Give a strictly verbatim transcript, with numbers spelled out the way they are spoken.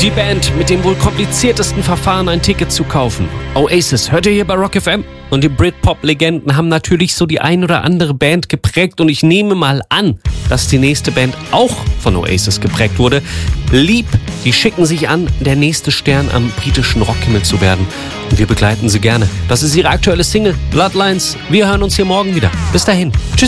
Die Band mit dem wohl kompliziertesten Verfahren, ein Ticket zu kaufen. Oasis, hört ihr hier bei Rock F M? Und die Britpop-Legenden haben natürlich so die ein oder andere Band geprägt. Und ich nehme mal an, dass die nächste Band auch von Oasis geprägt wurde. Leap, die schicken sich an, der nächste Stern am britischen Rockhimmel zu werden. Und wir begleiten sie gerne. Das ist ihre aktuelle Single, Bloodlines. Wir hören uns hier morgen wieder. Bis dahin. Tschüss.